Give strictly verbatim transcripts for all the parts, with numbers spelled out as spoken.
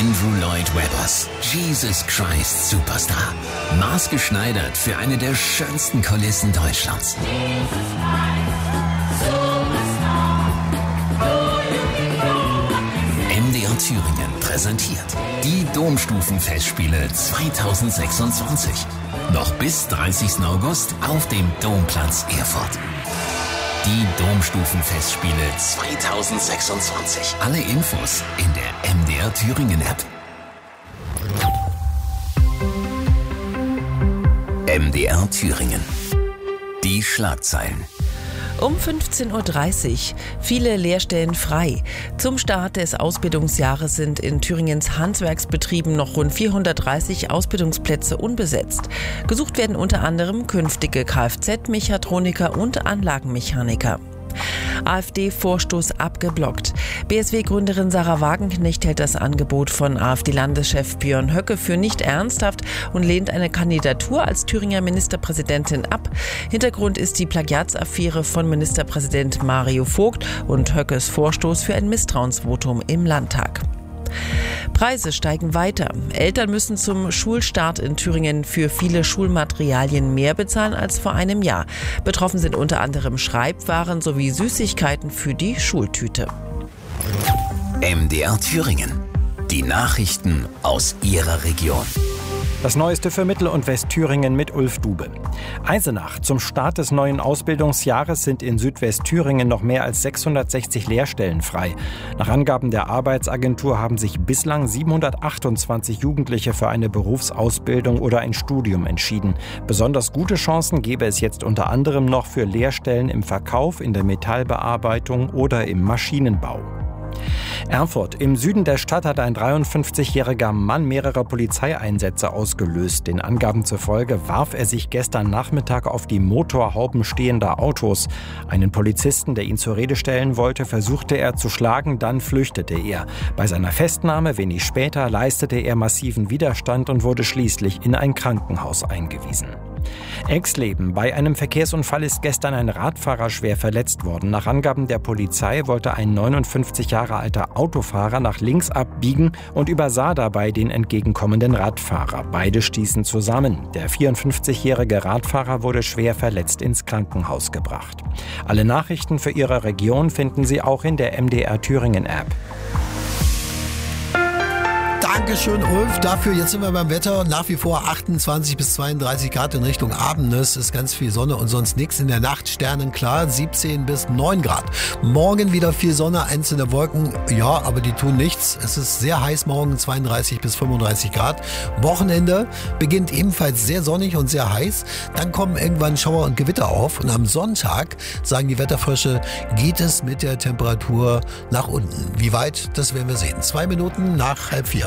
Andrew Lloyd Webbers, Jesus Christ Superstar. Maßgeschneidert für eine der schönsten Kulissen Deutschlands. M D R Thüringen präsentiert die Domstufenfestspiele zweitausendsechsundzwanzig. Noch bis dreißigsten August auf dem Domplatz Erfurt. Die Domstufenfestspiele zweitausendsechsundzwanzig. Alle Infos in der M D R Thüringen App. M D R Thüringen. Die Schlagzeilen. Um fünfzehn Uhr dreißig. Viele Lehrstellen frei. Zum Start des Ausbildungsjahres sind in Thüringens Handwerksbetrieben noch rund vierhundertdreißig Ausbildungsplätze unbesetzt. Gesucht werden unter anderem künftige Kfz-Mechatroniker und Anlagenmechaniker. AfD-Vorstoß abgeblockt. B S W-Gründerin Sarah Wagenknecht hält das Angebot von AfD-Landeschef Björn Höcke für nicht ernsthaft und lehnt eine Kandidatur als Thüringer Ministerpräsidentin ab. Hintergrund ist die Plagiatsaffäre von Ministerpräsident Mario Vogt und Höckes Vorstoß für ein Misstrauensvotum im Landtag. Preise steigen weiter. Eltern müssen zum Schulstart in Thüringen für viele Schulmaterialien mehr bezahlen als vor einem Jahr. Betroffen sind unter anderem Schreibwaren sowie Süßigkeiten für die Schultüte. M D R Thüringen. Die Nachrichten aus Ihrer Region. Das Neueste für Mittel- und Westthüringen mit Ulf Dube. Eisenach. Zum Start des neuen Ausbildungsjahres sind in Südwestthüringen noch mehr als sechshundertsechzig Lehrstellen frei. Nach Angaben der Arbeitsagentur haben sich bislang siebenhundertachtundzwanzig Jugendliche für eine Berufsausbildung oder ein Studium entschieden. Besonders gute Chancen gäbe es jetzt unter anderem noch für Lehrstellen im Verkauf, in der Metallbearbeitung oder im Maschinenbau. Erfurt. Im Süden der Stadt hat ein dreiundfünfzigjähriger Mann mehrere Polizeieinsätze ausgelöst. Den Angaben zufolge warf er sich gestern Nachmittag auf die Motorhauben stehender Autos. Einen Polizisten, der ihn zur Rede stellen wollte, versuchte er zu schlagen, dann flüchtete er. Bei seiner Festnahme wenig später leistete er massiven Widerstand und wurde schließlich in ein Krankenhaus eingewiesen. Exleben. Bei einem Verkehrsunfall ist gestern ein Radfahrer schwer verletzt worden. Nach Angaben der Polizei wollte ein neunundfünfzig Jahre alter Autofahrer nach links abbiegen und übersah dabei den entgegenkommenden Radfahrer. Beide stießen zusammen. Der vierundfünfzigjährige Radfahrer wurde schwer verletzt ins Krankenhaus gebracht. Alle Nachrichten für Ihre Region finden Sie auch in der M D R Thüringen App. Dankeschön, Ulf. Dafür, jetzt sind wir beim Wetter. Nach wie vor achtundzwanzig bis zweiunddreißig Grad in Richtung Abend. Es ist ganz viel Sonne und sonst nichts. In der Nacht sternenklar, siebzehn bis neun Grad. Morgen wieder viel Sonne, einzelne Wolken. Ja, aber die tun nichts. Es ist sehr heiß morgen, zweiunddreißig bis fünfunddreißig Grad. Wochenende beginnt ebenfalls sehr sonnig und sehr heiß. Dann kommen irgendwann Schauer und Gewitter auf. Und am Sonntag, sagen die Wetterfrösche, geht es mit der Temperatur nach unten. Wie weit, das werden wir sehen. Zwei Minuten nach halb vier.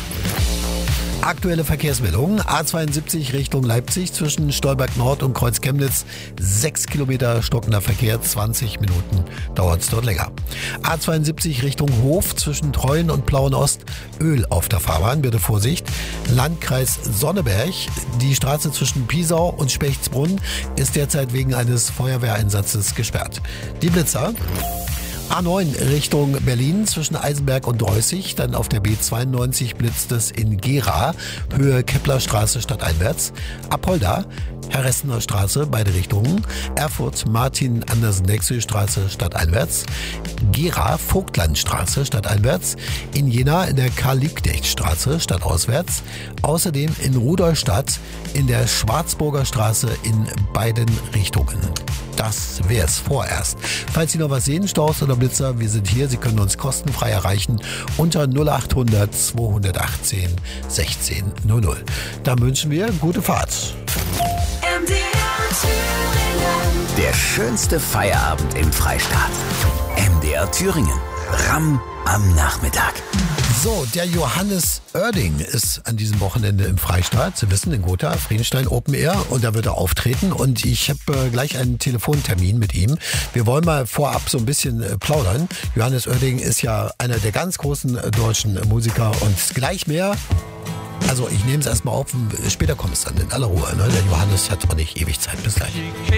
Aktuelle Verkehrsmeldungen. A zweiundsiebzig Richtung Leipzig zwischen Stolberg Nord und Kreuz Chemnitz. Sechs Kilometer stockender Verkehr, zwanzig Minuten dauert es dort länger. A zweiundsiebzig Richtung Hof zwischen Treuen und Plauen Ost. Öl auf der Fahrbahn, bitte Vorsicht. Landkreis Sonneberg. Die Straße zwischen Piesau und Spechtsbrunn ist derzeit wegen eines Feuerwehreinsatzes gesperrt. Die Blitzer. A neun Richtung Berlin zwischen Eisenberg und Dreußig. Dann auf der B zweiundneunzig blitzt es in Gera, Höhe Keplerstraße stadteinwärts. Apolda, Herressener Straße, beide Richtungen. Erfurt, Martin-Andersen-Nexö-Straße stadteinwärts. Gera, Vogtlandstraße stadteinwärts. In Jena in der Karl-Liebknecht-Straße stadtauswärts. Außerdem in Rudolstadt in der Schwarzburger Straße in beiden Richtungen. Das wär's vorerst. Falls Sie noch was sehen, Staus oder Blitzer, wir sind hier. Sie können uns kostenfrei erreichen unter null achthundert zweihundertachtzehn sechzehn null null. Dann wünschen wir gute Fahrt. M D R Thüringen. Der schönste Feierabend im Freistaat. M D R Thüringen. Ramm am Nachmittag. So, der Johannes Oerding ist an diesem Wochenende im Freistaat. Sie wissen, in Gotha, Friedenstein Open Air. Und da wird er auftreten. Und ich habe äh, gleich einen Telefontermin mit ihm. Wir wollen mal vorab so ein bisschen äh, plaudern. Johannes Oerding ist ja einer der ganz großen äh, deutschen äh, Musiker. Und gleich mehr. Also ich nehme es erstmal auf. Später kommt es dann in aller Ruhe. Ne? Der Johannes hat auch nicht ewig Zeit. Bis gleich.